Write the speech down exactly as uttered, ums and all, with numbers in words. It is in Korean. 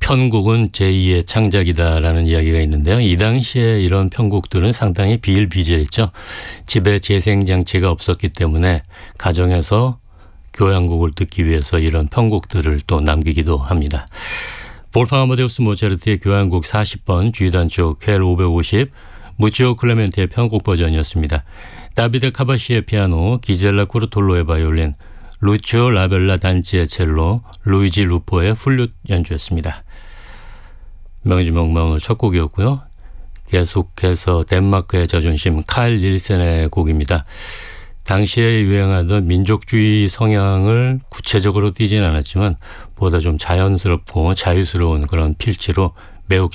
편곡은 제이의 창작이다라는 이야기가 있는데요. 이 당시에 이런 편곡들은 상당히 비일비재했죠. 집에 재생장치가 없었기 때문에 가정에서 교향곡을 듣기 위해서 이런 편곡들을 또 남기기도 합니다. 볼팡 아마데우스 모차르트의 교향곡 사십 번 G단조 퀘 오백오십 무치오 클레멘트의 편곡 버전이었습니다. 다비드 카바시의 피아노, 기젤라 쿠르톨로의 바이올린, 루치오 라벨라 단치의 첼로, 루이지 루포의 플룻 연주였습니다. 명지명만 오늘 첫 곡이었고요. 계속해서 덴마크의 자존심 칼 닐센의 곡입니다. 당시에 유행하던 민족주의 성향을 구체적으로 띠진 않았지만 보다 좀 자연스럽고 자유스러운 그런 필치로 매우